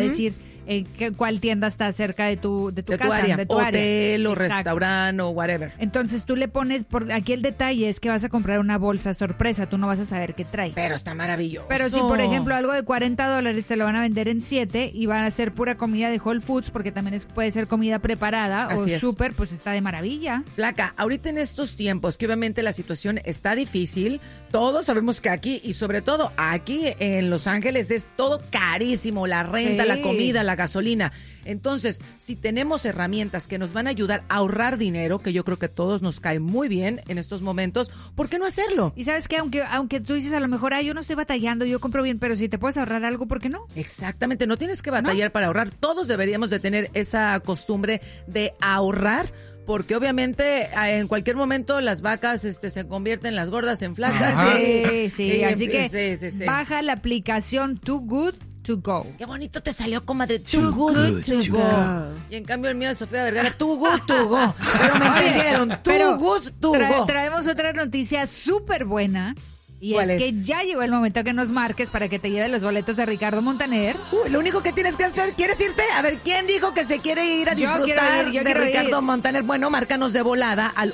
decir cuál tienda está cerca de tu casa, área, de tu hotel área. o Exacto. restaurante o whatever. Entonces tú le pones, aquí el detalle es que vas a comprar una bolsa sorpresa, tú no vas a saber qué trae. Pero está maravilloso. Pero si, por ejemplo, algo de $40 te lo van a vender en 7 y van a ser pura comida de Whole Foods, porque también puede ser comida preparada Así o es. súper, pues está de maravilla. Flaca, ahorita en estos tiempos, que obviamente la situación está difícil, todos sabemos que aquí, y sobre todo aquí en Los Ángeles, es todo carísimo, la renta, Sí. la comida, la gasolina. Entonces, si tenemos herramientas que nos van a ayudar a ahorrar dinero, que yo creo que a todos nos cae muy bien en estos momentos, ¿por qué no hacerlo? Y sabes que aunque tú dices a lo mejor, yo no estoy batallando, yo compro bien, pero si te puedes ahorrar algo, ¿por qué no? Exactamente, no tienes que batallar para ahorrar. Todos deberíamos de tener esa costumbre de ahorrar, porque obviamente en cualquier momento las vacas se convierten las gordas en flacas. Sí, así que sí. baja la aplicación Too Good To Go. Qué bonito te salió, comadre. Too good to go. Y en cambio el mío de Sofía Vergara, too good to go. Pero me entendieron, too good to go. Traemos otra noticia súper buena. Y ¿Cuál es es? que ya llegó el momento que nos marques para que te lleve los boletos de Ricardo Montaner. Lo único que tienes que hacer, ¿quieres irte? A ver, ¿quién dijo que se quiere ir a Yo disfrutar quiero ir, de Ricardo Montaner? Bueno, márcanos de volada al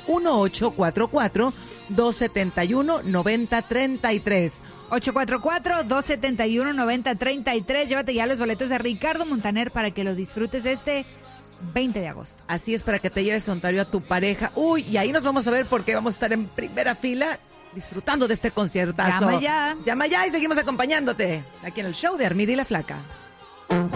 1844-271-9033. 844-271-9033. Llévate ya los boletos de Ricardo Montaner para que lo disfrutes este 20 de agosto. Así es, para que te lleves a Ontario a tu pareja. Uy, y ahí nos vamos a ver porque vamos a estar en primera fila disfrutando de este conciertazo. Llama ya. Llama ya y seguimos acompañándote aquí en el show de Armida y la Flaca.